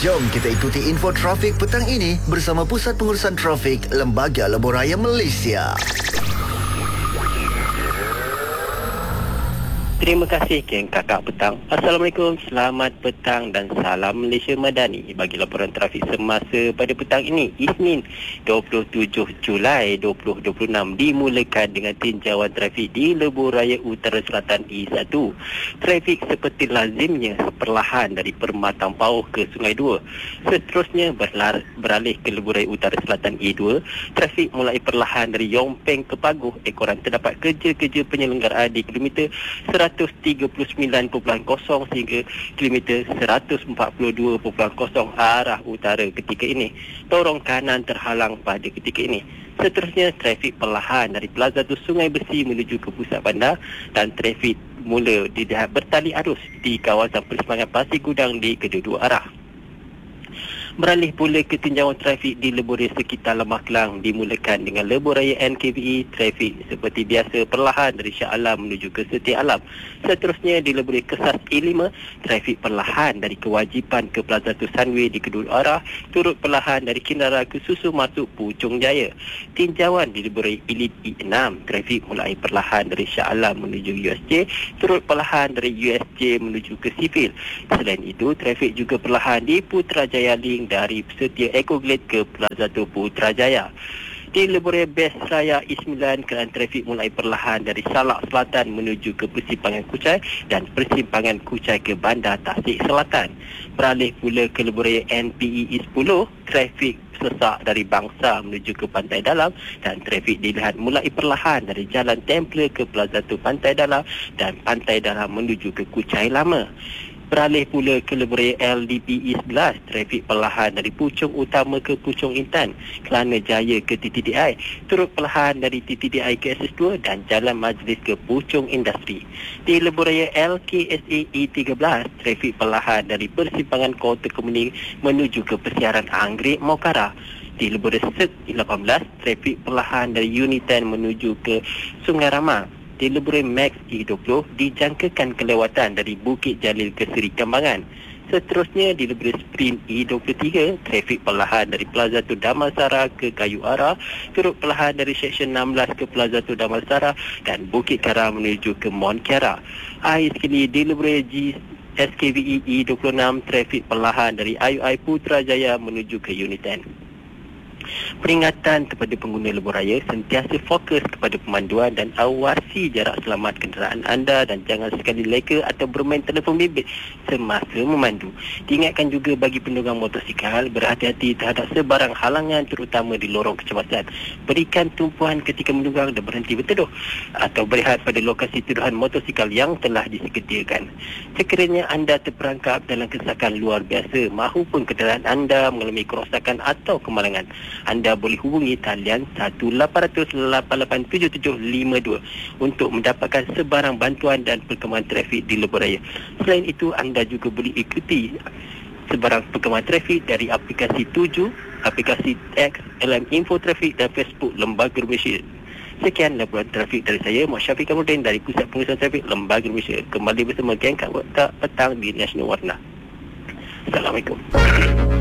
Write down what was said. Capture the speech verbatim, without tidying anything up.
Jom kita ikuti info trafik petang ini bersama Pusat Pengurusan Trafik Lembaga Lebuh Raya Malaysia. Terima kasih geng kakak petang. Assalamualaikum, selamat petang dan salam Malaysia Madani. Bagi laporan trafik semasa pada petang ini, Isnin dua puluh tujuh Julai dua ribu dua puluh enam dimulakan dengan tinjauan trafik di Lebuh Raya Utara Selatan I satu. Trafik seperti lazimnya perlahan dari Permatang Pauh ke Sungai Dua. Seterusnya berlar, beralih ke Lebuh Raya Utara Selatan I dua. Trafik mulai perlahan dari Yong Peng ke Paguh. Ekoran terdapat kerja-kerja penyelenggaraan di kilometer seratus tiga puluh sembilan titik kosong sehingga kilometer seratus empat puluh dua titik kosong arah utara ketika ini. Lorong kanan terhalang pada ketika ini. Seterusnya, trafik perlahan dari Plaza Tu Sungai Besi menuju ke pusat bandar dan trafik mula dilihat bertali arus di kawasan persimpangan Pasir Gudang di kedua-dua arah. Beralih pula ke tinjauan trafik di Lebuh Raya sekitar Lemah Kelang dimulakan dengan Lebuh Raya N K V E. Trafik seperti biasa perlahan dari Shah Alam menuju ke Setia Alam. Seterusnya di Lebuh Raya Kesas A lima, trafik perlahan dari Kewajipan ke Plaza Tu Sunway di kedua arah, turut perlahan dari Kinara ke Susu masuk Puchong Jaya. Tinjauan di Lebuh Raya Elite E enam, trafik mulai perlahan dari Shah Alam menuju U S J, turut perlahan dari U S J menuju ke Sivil. Selain itu, trafik juga perlahan di Putrajaya Link dari Setia Eco Glade ke Plaza Tu Putrajaya. Di Lebuh Raya Best Raya I sembilan, kerana trafik mulai perlahan dari Salak Selatan menuju ke Persimpangan Kuchai dan Persimpangan Kuchai ke Bandar Tasik Selatan. Beralih pula ke Lebuh Raya N P E I sepuluh, trafik sesak dari Bangsa menuju ke Pantai Dalam dan trafik dilihat mulai perlahan dari Jalan Templer ke Plaza Tu Pantai Dalam dan Pantai Dalam menuju ke Kuchai Lama. Beralih pula ke Lebuh Raya L D P E sebelas, trafik perlahan dari Puchong Utama ke Puchong Intan, Kelana Jaya ke T T D I, turut perlahan dari T T D I ke S S dua dan Jalan Majlis ke Puchong Industri. Di Lebuh Raya L K S A E tiga belas, trafik perlahan dari Persimpangan Kota Kemuning menuju ke Persiaran Anggrek Mokara. Di Lebuh Raya Sek lapan belas, trafik perlahan dari Unitan menuju ke Sungai Ramang. Di Lebuh Raya Max E dua puluh dijangkakan kelewatan dari Bukit Jalil ke Seri Kembangan. Seterusnya di Lebuh Raya Sprint E dua puluh tiga, trafik perlahan dari Plaza Tu Damansara ke Kayu Ara, turut perlahan dari Seksyen enam belas ke Plaza Tu Damansara dan Bukit Karang menuju ke Mont Kiara. Akhir sekali di Lebuh Raya G S K V E E dua puluh enam, trafik perlahan dari I U I Putrajaya menuju ke Unitan. Peringatan kepada pengguna Lebuh Raya, sentiasa fokus kepada pemanduan dan awasi jarak selamat kenderaan anda dan jangan sekali leka atau bermain telefon bimbit semasa memandu. Diingatkan juga bagi penunggang motosikal berhati-hati terhadap sebarang halangan terutama di lorong kecemasan. Berikan tumpuan ketika menunggang dan berhenti berteduh atau berehat pada lokasi tuduhan motosikal yang telah disediakan. Sekiranya anda terperangkap dalam kesakan luar biasa mahupun kenderaan anda mengalami kerosakan atau kemalangan, anda boleh hubungi talian satu lapan kosong kosong lapan lapan tujuh tujuh lima dua untuk mendapatkan sebarang bantuan dan perkembangan trafik di Lebuh Raya. Selain itu, anda juga boleh ikuti sebarang perkembangan trafik dari aplikasi tujuh, aplikasi X, L M Info Trafik dan Facebook Lembaga Malaysia. Sekian laporan trafik dari saya, Muhammad Syafiq Kamudin dari Pusat Pengurusan Trafik Lembaga Malaysia. Kembali bersama geng Kak Petang di National Warna. Assalamualaikum.